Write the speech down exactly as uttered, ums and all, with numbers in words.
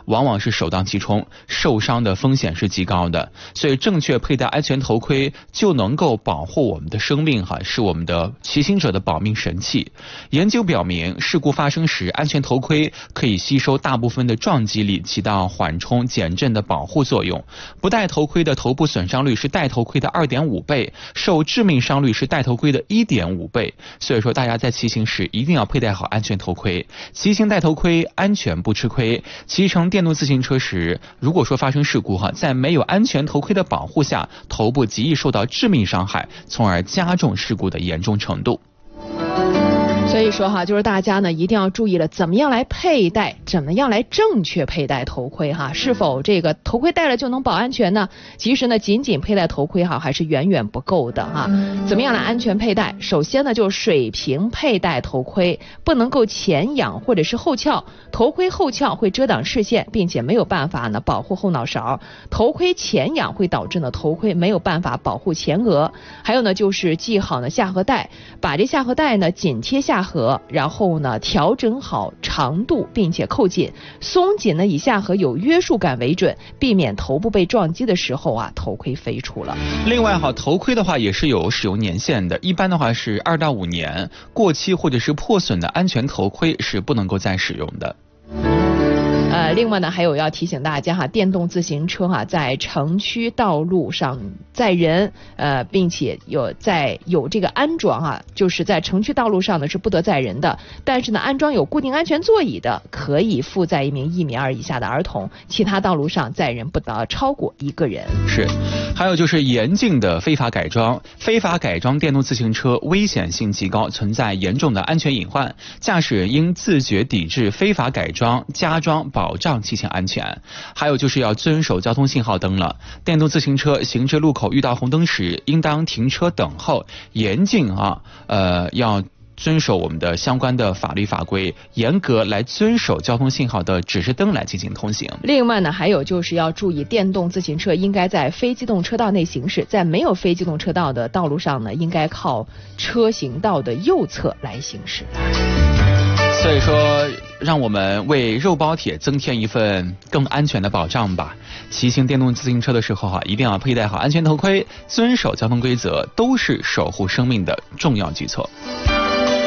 往往是首当其冲，受伤的风险是极高的。所以正确佩戴安全头盔就能够保护我们的生命哈，是我们的骑行者的保命神器。研究表明，事故发生时，安全头盔可以吸收大部分的撞击力，起到缓冲减震的保护作用。不戴头盔的头部损伤率是戴头盔的 二点五倍，受致命伤率是戴头盔的 一点五倍。所以说大家在骑行时一定要佩戴好安全头盔，骑行戴头盔，安全不吃亏。骑乘电动自行车时，如果说发生事故哈，在没有安全头盔的保护下，头部极易受到致命伤害，从而加重事故的严重程度。 所以说哈，就是大家呢一定要注意了，怎么样来佩戴，怎么样来正确佩戴头盔哈？是否这个头盔戴了就能保安全呢？其实呢，仅仅佩戴头盔哈还是远远不够的哈。怎么样来安全佩戴？首先呢，就是水平佩戴头盔，不能够前仰或者是后翘，头盔后翘会遮挡视线，并且没有办法呢保护后脑勺；头盔前仰会导致呢头盔没有办法保护前额。还有呢，就是系好呢下颌带，把这下颌带呢紧贴下颌，然后呢调整好长度，并且扣紧，松紧呢以下颌有约束感为准，避免头部被撞击的时候啊头盔飞出了。 另外哈，头盔的话也是有使用年限的，一般的话是二到五年，过期或者是破损的安全头盔是不能够再使用的。 呃，另外呢，还有要提醒大家哈，电动自行车哈，在城区道路上载人，呃，并且有在有这个安装啊，就是在城区道路上呢是不得载人的。但是呢，安装有固定安全座椅的，可以负载一名一米二以下的儿童。其他道路上载人不得超过一个人。 是，还有就是严禁的非法改装，非法改装电动自行车危险性极高，存在严重的安全隐患。驾驶人应自觉抵制非法改装、加装。保障骑行安全。还有就是要遵守交通信号灯了，电动自行车行至路口遇到红灯时，应当停车等候，严禁啊，呃，要遵守我们的相关的法律法规，严格来遵守交通信号的指示灯来进行通行。 另外呢，还有就是要注意，电动自行车应该在非机动车道内行驶，在没有非机动车道的道路上呢，应该靠车行道的右侧来行驶。 所以说，让我们为肉包铁增添一份更安全的保障吧。骑行电动自行车的时候哈，一定要佩戴好安全头盔，遵守交通规则，都是守护生命的重要举措。